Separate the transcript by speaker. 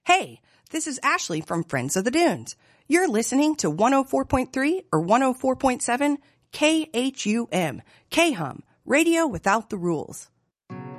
Speaker 1: Hey, this is Ashley from Friends of the Dunes. You're listening to 104.3 or 104.7 KHUM, KHUM, Radio Without the Rules.